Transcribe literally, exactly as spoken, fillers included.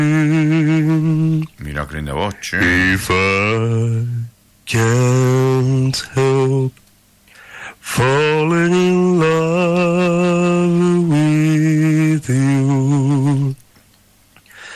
Miracolo in the voce. If I can't help falling in love